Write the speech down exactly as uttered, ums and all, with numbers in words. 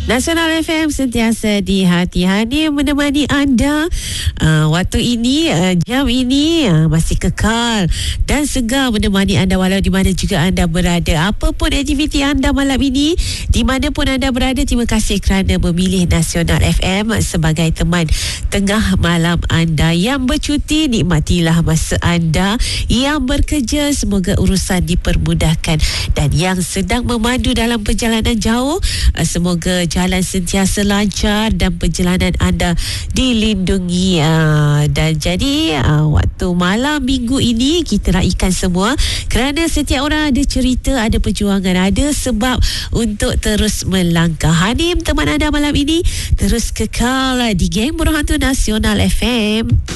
Nasional F M sentiasa di hati Hanim menemani anda. uh, Waktu ini, uh, jam ini uh, masih kekal dan segar menemani anda walau di mana juga anda berada. Apapun aktiviti anda malam ini, di mana pun anda berada, terima kasih kerana memilih Nasional F M sebagai teman tengah malam anda. Yang bercuti, nikmatilah masa anda. Yang bekerja, semoga urusan dipermudahkan. Dan yang sedang memandu dalam perjalanan jauh, uh, semoga jalan sentiasa lancar dan perjalanan anda dilindungi. Uh, dan jadi uh, waktu malam minggu ini kita raikan semua, kerana setiap orang ada cerita, ada perjuangan, ada sebab untuk terus melangkah. Hanim teman anda malam ini terus kekal di Geng Berhantu Nasional F M.